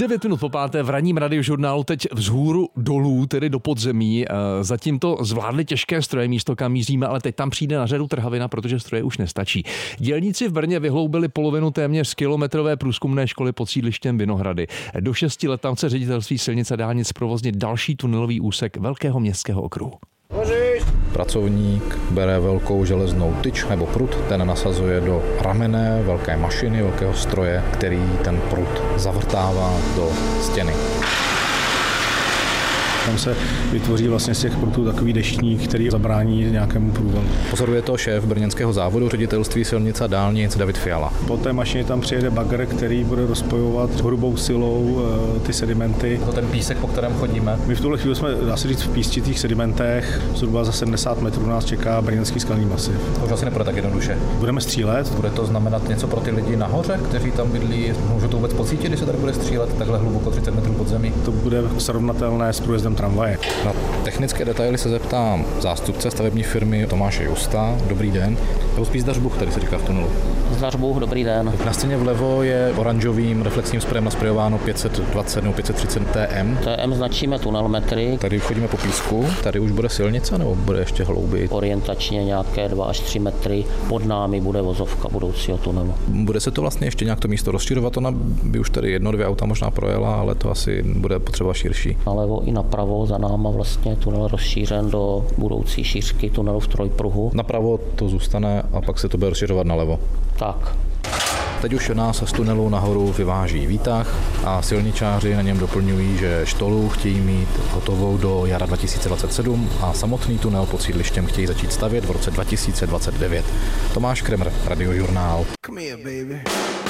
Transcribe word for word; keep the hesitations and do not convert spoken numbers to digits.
Devět minut po páté v ranním radiožurnálu teď vzhůru dolů, tedy do podzemí. Zatím to zvládli těžké stroje místo, kam míříme, ale teď tam přijde na řadu trhavina, protože stroje už nestačí. Dělníci v Brně vyhloubili polovinu téměř kilometrové průzkumné školy pod sídlištěm Vinohrady. Do šesti let tam chce ředitelství silnic a dálnic provoznit další tunelový úsek velkého městského okruhu. Pracovník bere velkou železnou tyč nebo prut, ten nasazuje do ramene velké mašiny, velkého stroje, který ten prut zavrtává do stěny. Tam se vytvoří vlastně z těch prutů takový deštník, který zabrání nějakému průvalu. Pozoruje to šéf brněnského závodu ředitelství silnic a dálnic David Fiala. Po té mašině tam přijede bagr, který bude rozpojovat hrubou silou ty sedimenty. To ten písek, po kterém chodíme. My v tuhle chvíli jsme, dá se říct, v písčitých sedimentech. Zhruba za sedmdesát metrů nás čeká brněnský skalní masiv. To už asi nebude tak jednoduše. Budeme střílet. Bude to znamenat něco pro ty lidi nahoře, kteří tam bydlí? Můžou to vůbec pocítit, když se tady bude střílet takhle hluboko třicet metrů pod zemí? To bude srovnatelné s průjezdem tramvaje. Na technické detaily se zeptám zástupce stavební firmy Tomáše Justa. Dobrý den. Nebo spíš Zdařbuch, tady se říká v tunelu. Zdařbuch, dobrý den. Na stěně vlevo je oranžovým reflexním sprejem nasprejováno pět set dvacet nebo pět set třicet T M. T M značíme tunelmetry. Tady chodíme po písku. Tady už bude silnice nebo bude ještě hlouběji? Orientačně nějaké dva až tři metry. Pod námi bude vozovka budoucího tunelu. Bude se to vlastně ještě nějak to místo rozširovat? Ona by už tady jedno, dvě auta možná projela, ale to asi bude potřeba širší. Nalevo i napravo za náma vlastně tunel rozšířen do budoucí šířky tunelu v trojpruhu. Napravo to zůstane a pak se to bude rozšiřovat nalevo. Tak. Teď už nás z tunelu nahoru vyváží výtah a silničáři na něm doplňují, že štolu chtějí mít hotovou do jara dva tisíce dvacet sedm a samotný tunel pod sídlištěm chtějí začít stavět v roce dva tisíce dvacet devět. Tomáš Kremer, Radiožurnál. Come here, baby.